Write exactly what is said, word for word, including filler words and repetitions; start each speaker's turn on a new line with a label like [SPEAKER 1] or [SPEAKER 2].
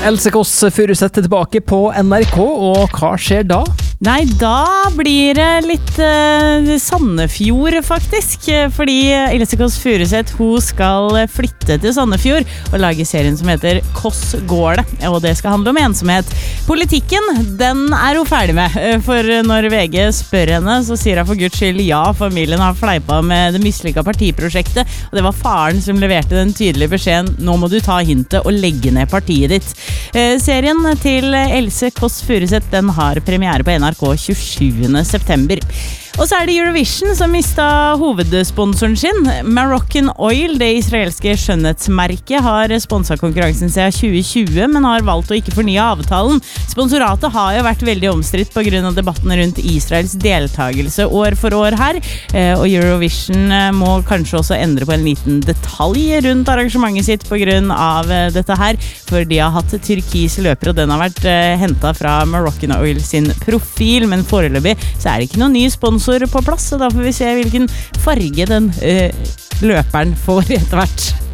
[SPEAKER 1] Else Kåss Furuseth er tilbake på N R K, og hva skjer da?
[SPEAKER 2] Nei, da blir det litt uh, Sandefjord faktisk, fordi Else Kåss Furuseth, hun skal flytte til Sandefjord og lage serien som heter Kåss går det, og det skal handle om ensomhet. Politikken, den er hun ferdig med, for når V G spør henne, så sier hun for Guds skyld ja, familien har fleipa med det mislykka partiprosjektet, og det var faren som leverte den tydelige beskjeden, nå må du ta hintet og legge ned partiet ditt. Uh, serien til Else Kåss Furuseth, den har premiere på N R K tjuesjuende september. Og så er det Eurovision som mistet hovedsponsoren sin. Moroccan Oil, det israelske skjønnhetsmerket, har sponset konkurransen siden tjue tjue, men har valgt å ikke fornye avtalen. Sponsoratet har jo vært veldig omstridt på grunn av debatten rundt Israels deltagelse år for år her, og Eurovision må kanskje også endre på en liten detalj rundt arrangementet sitt på grunn av dette her, for de har hatt turkis løper, og den har vært hentet fra Moroccan Oil sin profil, men foreløpig så er det ikke noen ny sponsor på plass, så da får vi se hvilken farge den øh, løperen får etter hvert.